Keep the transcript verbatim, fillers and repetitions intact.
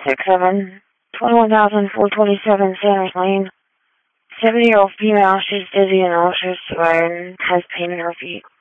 six seven, twenty-one thousand four twenty-seven Sanders Lane. seventy-year-old female, she's dizzy and nauseous and has pain in her feet.